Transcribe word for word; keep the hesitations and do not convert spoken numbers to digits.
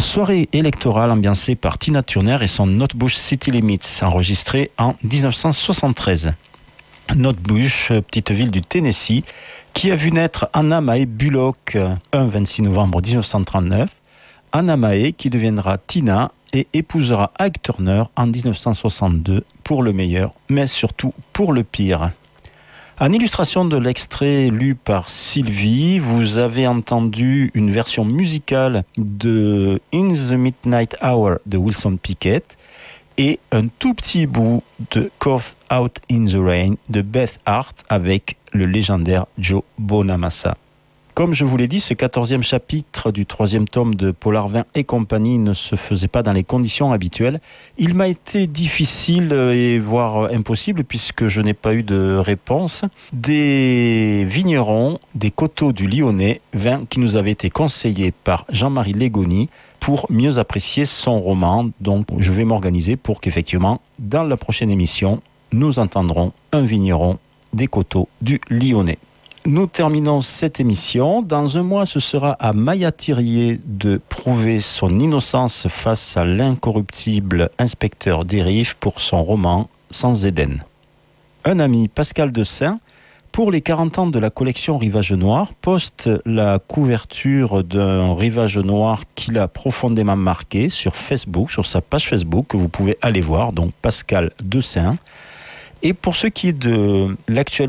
Soirée électorale ambiancée par Tina Turner et son Notbush City Limits, enregistré en dix-neuf cent soixante-treize. Notbush, petite ville du Tennessee, qui a vu naître Anna Mae Bullock un vingt-six novembre dix-neuf cent trente-neuf. Anna Mae qui deviendra Tina et épousera Ike Turner en dix-neuf cent soixante-deux pour le meilleur, mais surtout pour le pire. En illustration de l'extrait lu par Sylvie, vous avez entendu une version musicale de In the Midnight Hour de Wilson Pickett et un tout petit bout de Caught Out in the Rain de Beth Hart avec le légendaire Joe Bonamassa. Comme je vous l'ai dit, ce quatorzième chapitre du troisième tome de Paul Arvin et compagnie ne se faisait pas dans les conditions habituelles. Il m'a été difficile et voire impossible puisque je n'ai pas eu de réponse des vignerons des coteaux du Lyonnais, vin qui nous avait été conseillé par Jean-Marie Légoni pour mieux apprécier son roman. Donc je vais m'organiser pour qu'effectivement, dans la prochaine émission, nous entendrons un vigneron des coteaux du Lyonnais. Nous terminons cette émission. Dans un mois, ce sera à Maya Thirier de prouver son innocence face à l'incorruptible inspecteur Dérive pour son roman Sans Éden. Un ami, Pascal Dessin, pour les quarante ans de la collection Rivage Noir, poste la couverture d'un Rivage Noir qui l'a profondément marqué sur Facebook, sur sa page Facebook, que vous pouvez aller voir, donc Pascal Dessin. Et pour ce qui est de l'actualité,